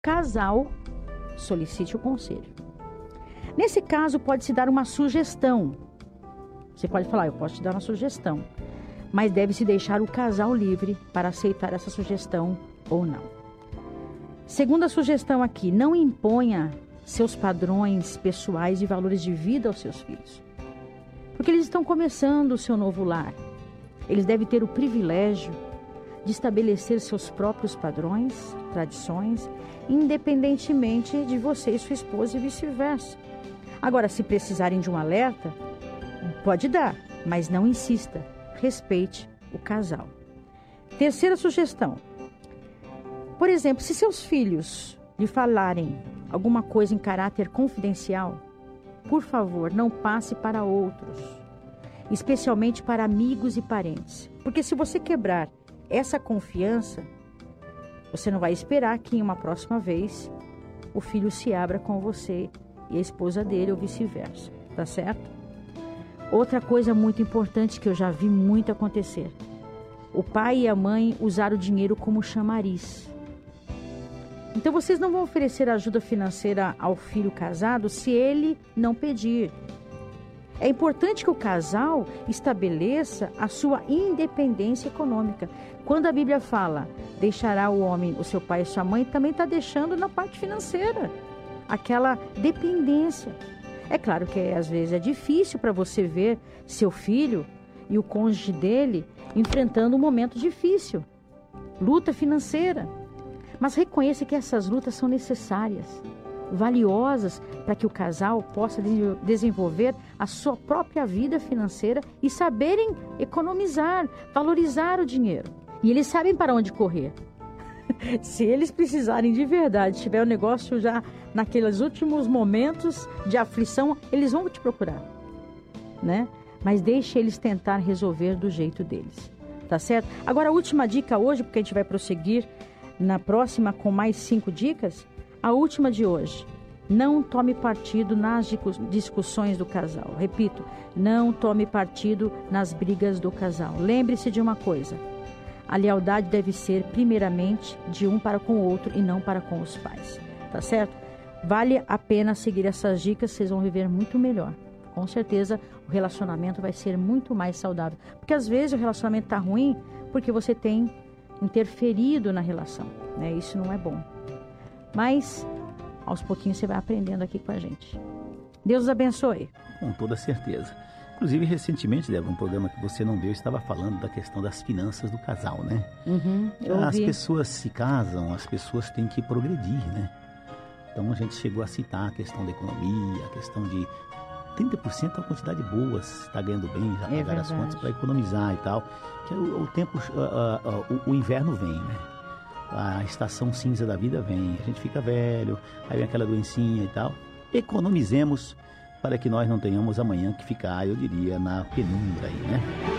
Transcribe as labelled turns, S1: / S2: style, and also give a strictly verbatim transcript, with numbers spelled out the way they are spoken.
S1: casal solicite o conselho. Nesse caso, pode-se dar uma sugestão. Você pode falar, eu posso te dar uma sugestão, mas deve-se deixar o casal livre para aceitar essa sugestão ou não. Segunda sugestão aqui, não imponha seus padrões pessoais e valores de vida aos seus filhos. Porque eles estão começando o seu novo lar. Eles devem ter o privilégio de estabelecer seus próprios padrões, tradições, independentemente de você e sua esposa e vice-versa. Agora, se precisarem de um alerta, pode dar, mas não insista. Respeite o casal. Terceira sugestão. Por exemplo, se seus filhos lhe falarem alguma coisa em caráter confidencial, por favor, não passe para outros, especialmente para amigos e parentes. Porque se você quebrar essa confiança, você não vai esperar que em uma próxima vez o filho se abra com você e a esposa dele ou vice-versa, tá certo? Outra coisa muito importante que eu já vi muito acontecer. O pai e a mãe usaram o dinheiro como chamariz. Então vocês não vão oferecer ajuda financeira ao filho casado se ele não pedir. É importante que o casal estabeleça a sua independência econômica. Quando a Bíblia fala, deixará o homem, o seu pai e sua mãe, também está deixando na parte financeira. Aquela dependência. É claro que às vezes é difícil para você ver seu filho e o cônjuge dele enfrentando um momento difícil. Luta financeira. Mas reconheça que essas lutas são necessárias, valiosas para que o casal possa desenvolver a sua própria vida financeira e saberem economizar, valorizar o dinheiro. E eles sabem para onde correr. Se eles precisarem de verdade, tiver o negócio já naqueles últimos momentos de aflição, eles vão te procurar, né? Mas deixe eles tentar resolver do jeito deles, tá certo? Agora, a última dica hoje, porque a gente vai prosseguir na próxima com mais cinco dicas. A última de hoje, não tome partido nas discussões do casal. Repito, não tome partido nas brigas do casal. Lembre-se de uma coisa, a lealdade deve ser primeiramente de um para com o outro e não para com os pais, tá certo? Vale a pena seguir essas dicas, vocês vão viver muito melhor. Com certeza o relacionamento vai ser muito mais saudável, porque às vezes o relacionamento está ruim porque você tem interferido na relação, né? Isso não é bom. Mas, aos pouquinhos você vai aprendendo aqui com a gente. Deus os abençoe.
S2: Com toda certeza. Inclusive, recentemente, Débora, um programa que você não viu, estava falando da questão das finanças do casal, né?
S1: Uhum, eu
S2: as
S1: ouvi.
S2: pessoas se casam, as pessoas têm que progredir, né? Então, a gente chegou a citar a questão da economia, a questão de trinta por cento da quantidade boa, está ganhando bem, já
S1: É
S2: pagar as
S1: verdade.
S2: contas para economizar e tal. Que o, o tempo, uh, uh, uh, o, o inverno vem, né? A estação cinza da vida vem, a gente fica velho, aí vem aquela doencinha e tal. Economizemos para que nós não tenhamos amanhã que ficar, eu diria, na penumbra aí, né?